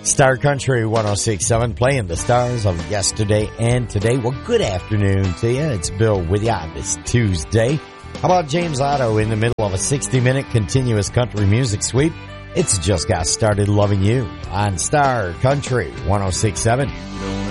Star Country 106.7, playing the stars of yesterday and today. Well, good afternoon to you. It's Bill with you on this Tuesday. How about James Otto in the middle of a 60-minute continuous country music sweep? It's Just Got Started Loving You on Star Country 106.7.